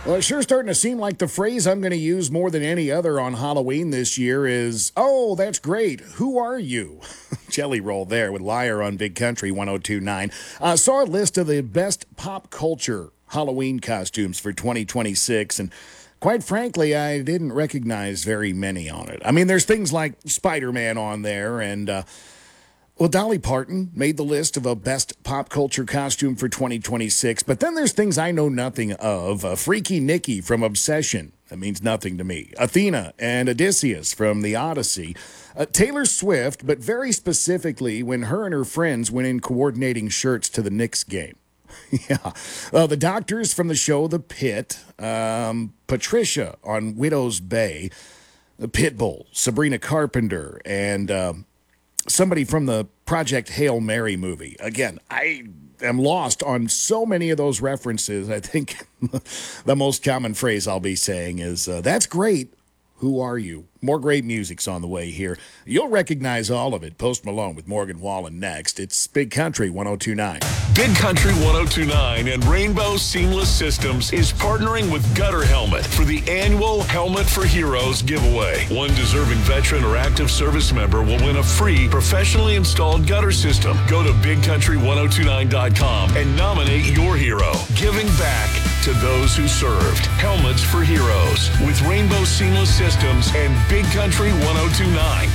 Well, it's sure starting to seem like the phrase I'm going to use more than any other on Halloween this year is, "Oh, that's great. Who are you?" Jelly Roll there with Liar on Big Country 1029. Saw a list of the best pop culture Halloween costumes for 2026, and quite frankly, I didn't recognize very many on it. I mean, there's things like Spider-Man on there, and well, Dolly Parton made the list of a best pop culture costume for 2026, but then there's things I know nothing of. Freaky Nikki from Obsession, that means nothing to me. Athena and Odysseus from The Odyssey. Taylor Swift, but very specifically when her and her friends went in coordinating shirts to the Knicks game. Yeah. The doctors from the show The Pit, Patricia on Widow's Bay, the Pitbull, Sabrina Carpenter, and somebody from the Project Hail Mary movie. Again, I am lost on so many of those references. I think the most common phrase I'll be saying is, "That's great. Who are you?" More great music's on the way here. You'll recognize all of it. Post Malone with Morgan Wallen next. It's Big Country 1029. Big Country 1029 and Rainbow Seamless Systems is partnering with Gutter Helmet for the annual Helmet for Heroes giveaway. One deserving veteran or active service member will win a free, professionally installed gutter system. Go to BigCountry1029.com and nominate your hero. Giving back to those who served. Helmets for Heroes with Rainbow Seamless Systems and Big Country 1029.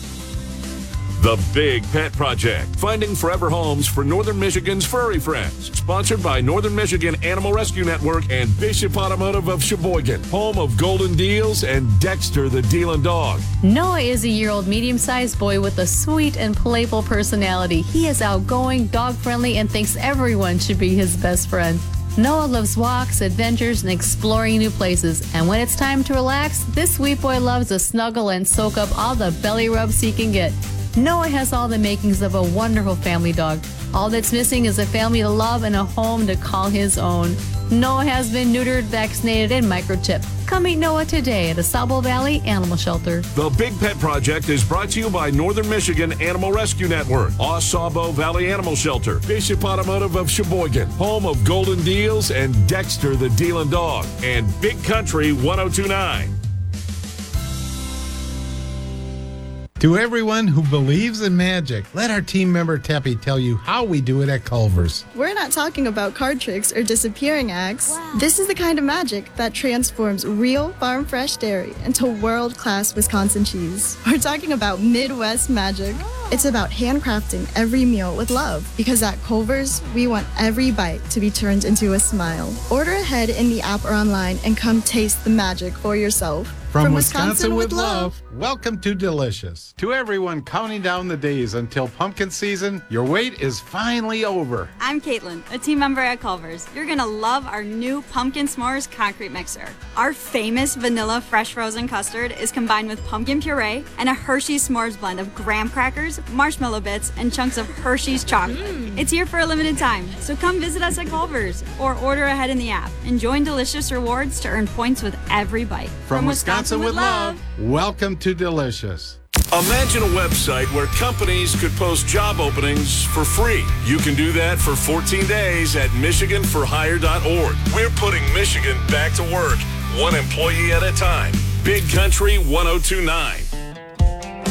The Big Pet Project, finding forever homes for Northern Michigan's furry friends. Sponsored by Northern Michigan Animal Rescue Network and Bishop Automotive of Sheboygan, home of Golden Deals and Dexter the Dealin' Dog. Noah is a year-old medium-sized boy with a sweet and playful personality. He is outgoing, dog-friendly, and thinks everyone should be his best friend. Noah loves walks, adventures, and exploring new places. And when it's time to relax, this sweet boy loves to snuggle and soak up all the belly rubs he can get. Noah has all the makings of a wonderful family dog. All that's missing is a family to love and a home to call his own. Noah has been neutered, vaccinated, and microchipped. Come meet Noah today at AuSable Valley Animal Shelter. The Big Pet Project is brought to you by Northern Michigan Animal Rescue Network, AuSable Valley Animal Shelter, Bishop Automotive of Sheboygan, home of Golden Deals and Dexter the Dealin' Dog, and Big Country 1029. To everyone who believes in magic, let our team member Teppy tell you how we do it at Culver's. We're not talking about card tricks or disappearing acts. Wow. This is the kind of magic that transforms real farm-fresh dairy into world-class Wisconsin cheese. We're talking about Midwest magic. Oh. It's about handcrafting every meal with love, because at Culver's, we want every bite to be turned into a smile. Order ahead in the app or online and come taste the magic for yourself. From Wisconsin with love, welcome to Delicious. To everyone counting down the days until pumpkin season, your wait is finally over. I'm Caitlin, a team member at Culver's. You're going to love our new Pumpkin S'mores concrete mixer. Our famous vanilla fresh frozen custard is combined with pumpkin puree and a Hershey's S'mores blend of graham crackers, marshmallow bits, and chunks of Hershey's chocolate. It's here for a limited time, so come visit us at Culver's or order ahead in the app and join Delicious Rewards to earn points with every bite. From Wisconsin with love, welcome to Delicious. Imagine a website where companies could post job openings for free. You can do that for 14 days at MichiganForHire.org. We're putting Michigan back to work, one employee at a time. Big Country 1029.